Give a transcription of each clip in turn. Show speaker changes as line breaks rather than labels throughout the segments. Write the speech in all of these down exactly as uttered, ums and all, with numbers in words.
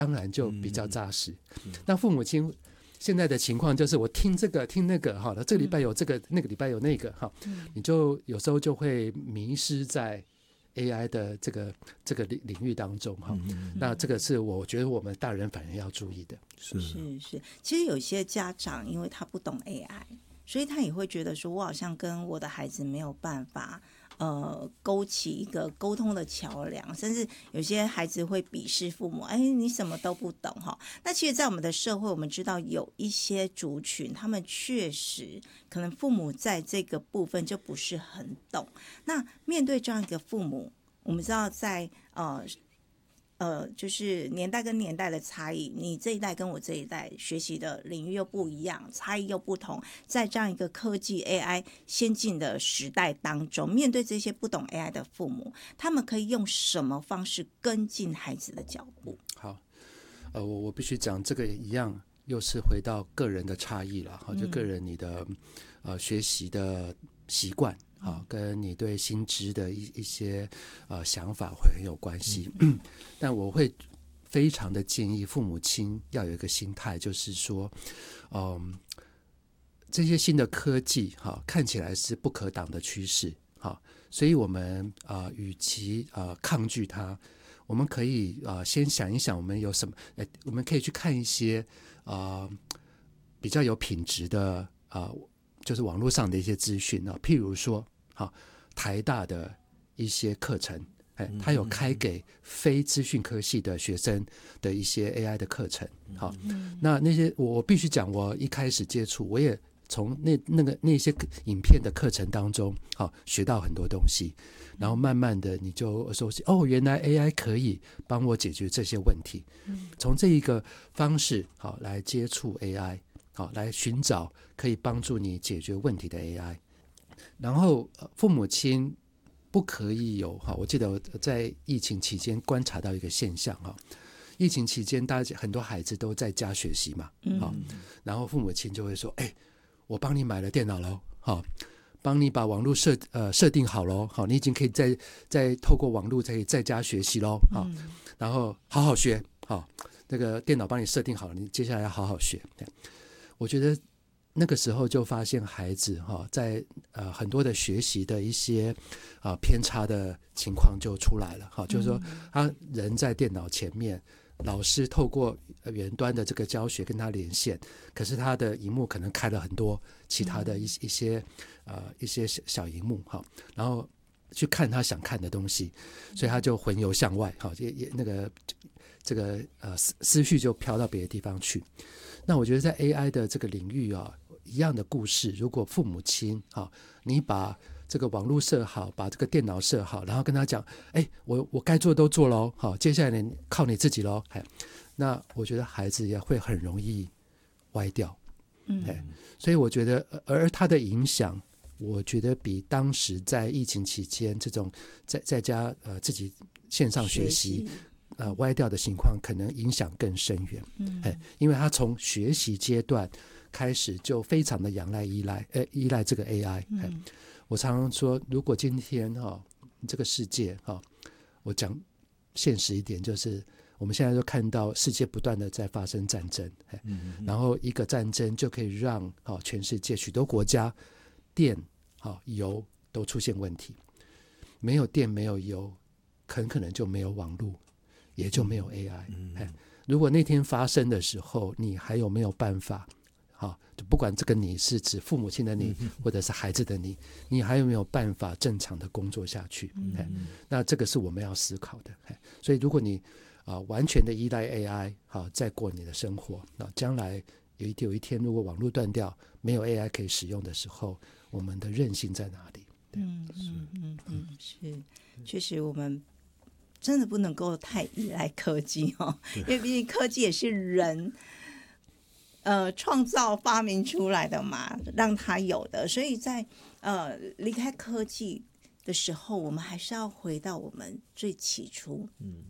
当然就比较扎实。嗯、那父母亲现在的情况就是我听这个听那个哈，这个礼拜有这个、嗯、那个礼拜有那个哈、嗯，你就有时候就会迷失在 A I 的这个这个领域当中哈、嗯，那这个是我觉得我们大人反而要注意的。
是是是，其实有些家长因为他不懂 A I， 所以他也会觉得说，我好像跟我的孩子没有办法。呃，勾起一个沟通的桥梁，甚至有些孩子会鄙视父母，哎，你什么都不懂哈。那其实，在我们的社会，我们知道有一些族群，他们确实可能父母在这个部分就不是很懂。那面对这样一个父母，我们知道在呃。呃，就是年代跟年代的差异，你这一代跟我这一代学习的领域又不一样，差异又不同，在这样一个科技 A I 先进的时代当中，面对这些不懂 A I 的父母，他们可以用什么方式跟进孩子的脚步？
好，呃，我我必须讲这个一样，又是回到个人的差异了，就个人你的、嗯、呃学习的习惯。好，跟你对新知的一一些呃想法会很有关系，嗯、但我会非常的建议父母亲要有一个心态，就是说，嗯，这些新的科技哈看起来是不可挡的趋势，好，所以我们啊、呃，与其啊、呃、抗拒它，我们可以啊、呃、先想一想，我们有什么，呃，我们可以去看一些啊、呃、比较有品质的啊。呃就是网络上的一些资讯啊，譬如说，好，台大的一些课程，哎，它有开给非资讯科系的学生的一些 A I 的课程，好，那那些我必须讲，我一开始接触，我也从那那个那些影片的课程当中，好，学到很多东西，然后慢慢的你就说，哦，原来 A I 可以帮我解决这些问题，从这一个方式，好，来接触 A I。好，来寻找可以帮助你解决问题的 A I。然后父母亲不可以有哈，我记得我在疫情期间观察到一个现象哈，疫情期间大家很多孩子都在家学习嘛，好，然后父母亲就会说，哎，我帮你买了电脑喽，好，帮你把网络设呃设定好喽，好，你已经可以再再透过网络可以在家学习喽，好，然后好好学，好，那个电脑帮你设定好了，你接下来要好好学。我觉得那个时候就发现孩子哈，在呃很多的学习的一些啊、呃、偏差的情况就出来了哈，就是说他人在电脑前面，老师透过远端的这个教学跟他连线，可是他的荧幕可能开了很多其他的一一些呃一些小荧幕哈，然后去看他想看的东西，所以他就魂游向外哈，也也那个这个呃思思绪就飘到别的地方去。那我觉得在 A I 的这个领域啊，一样的故事，如果父母亲啊，你把这个网络设好，把这个电脑设好，然后跟他讲，哎，我我该做都做咯，好，接下来你靠你自己咯，那我觉得孩子也会很容易歪掉，嗯，所以我觉得，而他的影响，我觉得比当时在疫情期间这种在在家呃自己线上学习。呃，歪掉的情况可能影响更深远，嗯，因为他从学习阶段开始就非常的仰赖依赖，呃，依赖这个 A I。嗯，我常常说，如果今天哈、哦、这个世界哈、哦，我讲现实一点，就是我们现在都看到世界不断的在发生战争，嗯，然后一个战争就可以让哈、哦、全世界许多国家电哈、哦、油都出现问题，没有电没有油，很可能就没有网络。也就没有 A I、嗯嗯、如果那天发生的时候你还有没有办法、啊、就不管这个你是指父母亲的你、嗯、或者是孩子的你，你还有没有办法正常的工作下去、嗯、那这个是我们要思考的。所以如果你、啊、完全的依赖 A I、啊、再过你的生活，那将来有一有一天如果网络断掉没有 A I 可以使用的时候，我们的韧性在哪里？
嗯嗯嗯嗯，是，确实我们真的不能够太依赖科技哦，因为毕竟科技也是人呃创造发明出来的嘛，让它有的，所以在呃离开科技的时候，我们还是要回到我们最起初，嗯，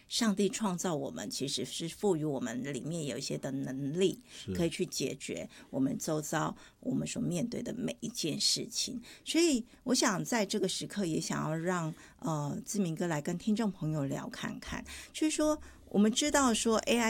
上帝创造我们其实是赋予我们里面有一些的能力，可以去解决我们周遭我们所面对的每一件事情。所以我想在这个时刻也想要让呃志明哥来跟听众朋友聊看看，就是说我们知道说 A I